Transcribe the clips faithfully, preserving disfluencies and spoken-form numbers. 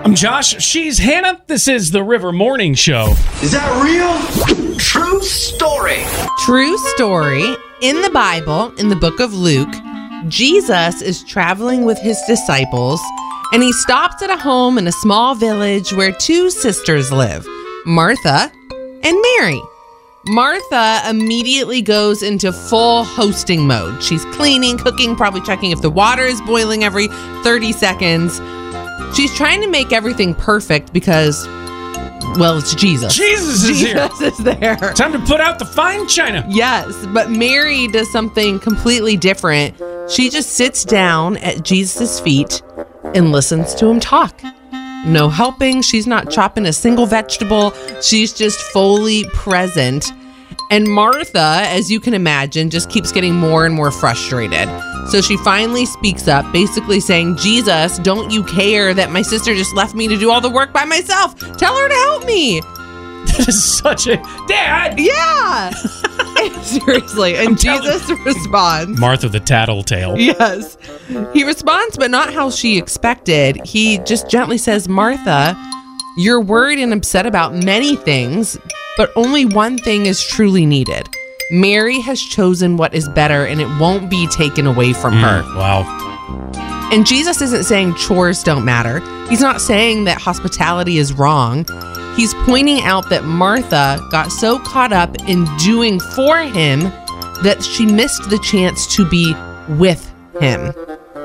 I'm Josh. She's Hannah. This is the River Morning Show. Is that real? True story. True story. In the Bible, in the book of Luke, Jesus is traveling with his disciples, and he stops at a home in a small village where two sisters live, Martha and Mary. Martha immediately goes into full hosting mode. She's cleaning, cooking, probably checking if the water is boiling every thirty seconds. She's trying to make everything perfect because, well, it's Jesus. Jesus is here. Jesus is there. Time to put out the fine china. Yes, but Mary does something completely different. She just sits down at Jesus' feet and listens to him talk. No helping. She's not chopping a single vegetable. She's just fully present. And Martha, as you can imagine, just keeps getting more and more frustrated. So she finally speaks up, basically saying, Jesus, don't you care that my sister just left me to do all the work by myself? Tell her to help me. That is such a... Dad! Yeah! Seriously. And Jesus responds. Martha the tattletale. Yes. He responds, but not how she expected. He just gently says, Martha, you're worried and upset about many things, but only one thing is truly needed. Mary has chosen what is better, and it won't be taken away from her. Mm, wow. And Jesus isn't saying chores don't matter. He's not saying that hospitality is wrong. He's pointing out that Martha got so caught up in doing for him that she missed the chance to be with him.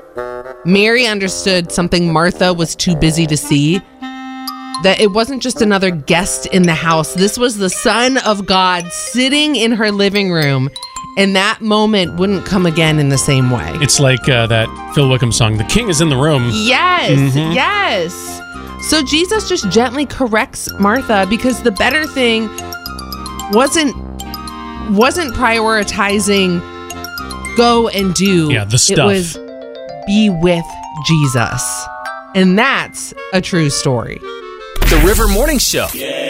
Mary understood something Martha was too busy to see, that it wasn't just another guest in the house. This was the Son of God sitting in her living room, and that moment wouldn't come again in the same way. It's like uh, that Phil Wickham song, The King is in the Room. Yes, Mm-hmm. yes. So Jesus just gently corrects Martha because the better thing wasn't wasn't prioritizing go and do. Yeah, the stuff. It was be with Jesus. And that's a true story. The River Morning Show. Yeah.